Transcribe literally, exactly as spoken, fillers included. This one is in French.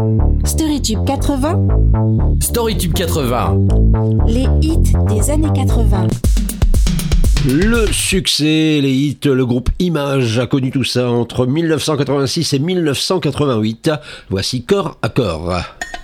StoryTube quatre-vingts. StoryTube quatre-vingts. Les hits des années quatre-vingts. Le succès, les hits, le groupe Image a connu tout ça entre mille neuf cent quatre-vingt-six et mille neuf cent quatre-vingt-huit. Voici Corps à corps.